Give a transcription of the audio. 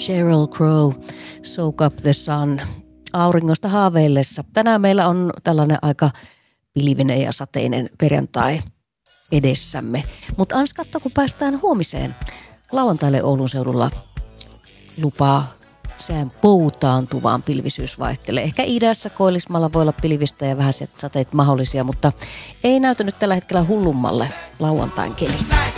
Sheryl Crow, Soak Up the Sun, auringosta haaveillessa. Tänään meillä on tällainen aika pilvinen ja sateinen perjantai edessämme. Mutta ans katso, kun päästään huomiseen. Lauantaille Oulun seudulla lupaa sään poutaantuvaan pilvisyys vaihtelee. Ehkä idässä Koillismaalla voi olla pilvistä ja vähän sateet mahdollisia, mutta ei näytä nyt tällä hetkellä hullummalle lauantain keli.